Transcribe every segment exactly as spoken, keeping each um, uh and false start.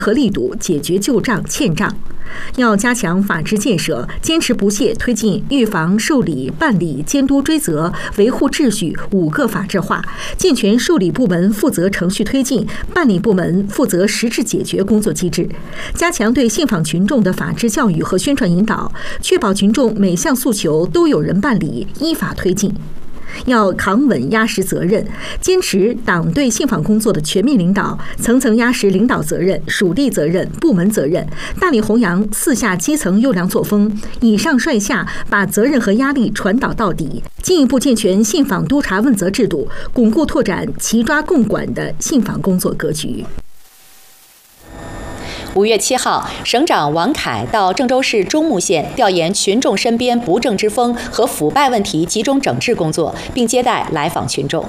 和力度解决旧账欠账。要加强法治建设，坚持不懈推进预防、受理、办理、监督追责、维护秩序五个法治化，健全受理部门负责程序推进、办理部门负责实质解决工作机制，加强对信访群众的法治教育和宣传引导，确保群众每项诉求都有人办理、依法推进。要扛稳压实责任，坚持党对信访工作的全面领导，层层压实领导责任、属地责任、部门责任，大力弘扬四下基层优良作风，以上率下，把责任和压力传导到底，进一步健全信访督查问责制度，巩固拓展齐抓共管的信访工作格局。 五月七号，省长王凯到郑州市中牟县调研群众身边不正之风和腐败问题集中整治工作，并接待来访群众。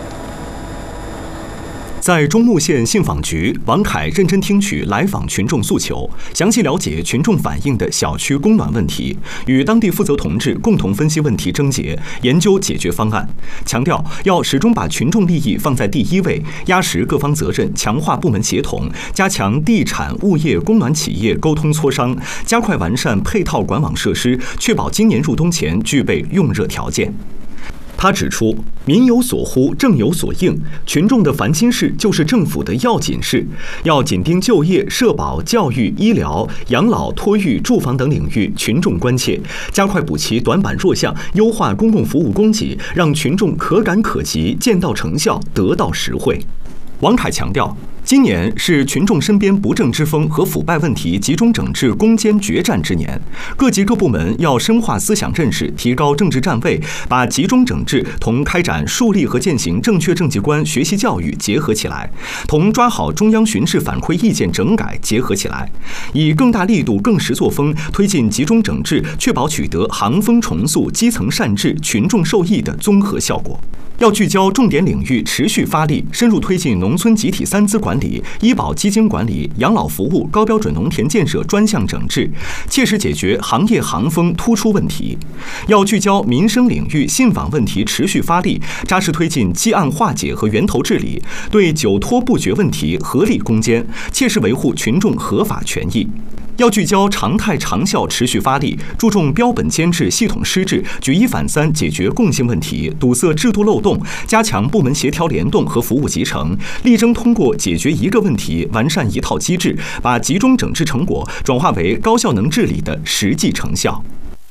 在中牟县信访局，王凯认真听取来访群众诉求，详细了解群众反映的小区供暖问题，与当地负责同志共同分析问题症结，研究解决方案。强调要始终把群众利益放在第一位，压实各方责任，强化部门协同，加强地产、物业、供暖企业沟通磋商，加快完善配套管网设施，确保今年入冬前具备用热条件。他指出，民有所呼，政有所应，群众的烦心事就是政府的要紧事，要紧盯就业、社保、教育、医疗、养老、托育、住房等领域群众关切，加快补齐短板弱项，优化公共服务供给，让群众可感可及，见到成效，得到实惠。王凯强调，今年是群众身边不正之风和腐败问题集中整治攻坚决战之年，各级各部门要深化思想认识，提高政治站位，把集中整治同开展树立和践行正确政绩观学习教育结合起来，同抓好中央巡视反馈意见整改结合起来，以更大力度、更实作风推进集中整治，确保取得行风重塑、基层善治、群众受益的综合效果。要聚焦重点领域，持续发力，深入推进农村集体三资管理、医保基金管理、养老服务、高标准农田建设专项整治，切实解决行业行风突出问题。要聚焦民生领域信访问题，持续发力，扎实推进积案化解和源头治理，对久拖不决问题合理攻坚，切实维护群众合法权益。要聚焦常态长效，持续发力，注重标本兼治、系统施治，举一反三解决共性问题，堵塞制度漏洞，加强部门协调联动和服务集成，力争通过解决一个问题，完善一套机制，把集中整治成果转化为高效能治理的实际成效。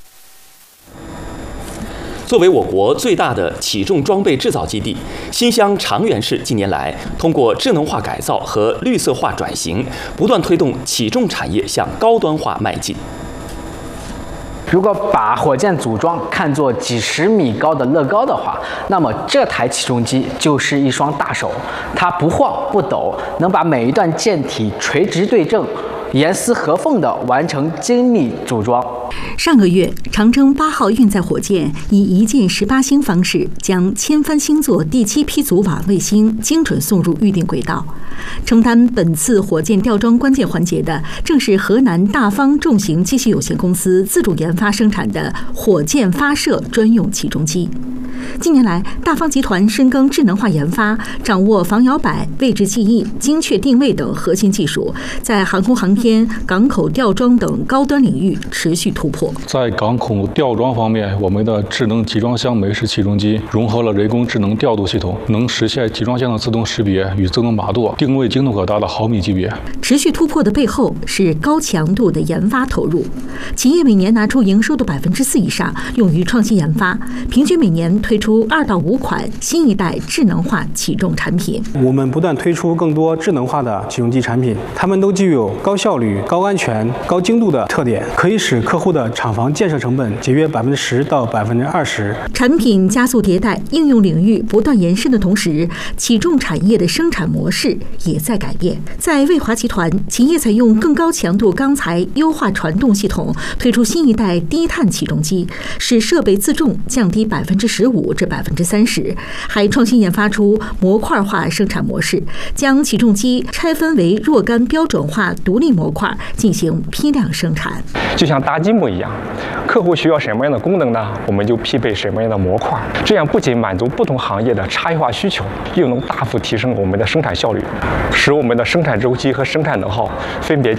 作为我国最大的起重装备制造基地，新乡长垣市近年来通过智能化改造和绿色化转型，不断推动起重产业向高端化迈进。 如果把火箭组装看作几十米高的乐高的话，那么这台起重机就是一双大手，它不晃不抖，能把每一段舰体垂直对正，严丝合缝地完成精密组装。 上个月，长征八号运载火箭以一箭十八星方式，将千帆星座第七批组瓦卫星精准送入预定轨道。承担本次火箭吊装关键环节的，正是河南大方重型机械有限公司自主研发生产的火箭发射专用起重机。近年来，大方集团深耕智能化研发，掌握防摇摆、位置记忆、精确定位等核心技术，在航空航天、港口吊装等高端领域持续突破。 在港口吊装方面，我们的智能集装箱美式起重机融合了人工智能调度系统，能实现集装箱的自动识别与自动码度，定位精度可达到毫米级别。 持续突破的背后是高强度的研发投入，企业每年拿出营收的百分之四以上用于创新研发，平均每年推出二到五款新一代智能化起重产品。 我们不断推出更多智能化的起重机产品，它们都具有高效率、高安全、高精度的特点，可以使客户的厂房建设成本节约百分之十到百分之二十。 产品加速迭代，应用领域不断延伸的同时，起重产业的生产模式也在改变。在卫华集团，企业采用更高强度钢材优化传动系统，推出新一代低碳起重机，使设备自重降低百分之十五至百分之三十，还创新研发出模块化生产模式，将起重机拆分为若干标准化独立模块进行批量生产。 就像搭积木一样，客户需要什么样的功能呢？我们就匹配什么样的模块，这样不仅满足不同行业的差异化需求，又能大幅提升我们的生产效率，使我们的生产周期和生产能耗分别